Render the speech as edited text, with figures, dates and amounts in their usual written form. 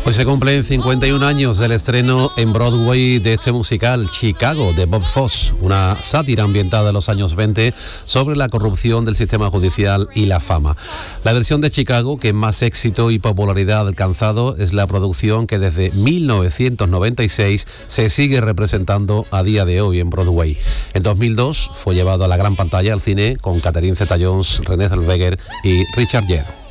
Hoy se cumplen 51 años del estreno en Broadway de este musical Chicago de Bob Fosse, una sátira ambientada en los años 20 sobre la corrupción del sistema judicial y la fama. La versión de Chicago que más éxito y popularidad ha alcanzado es la producción que desde 1996 se sigue representando a día de hoy en Broadway. En 2002 fue llevado a la gran pantalla al cine con Catherine Zeta-Jones, Renée Zellweger y Richard Gere.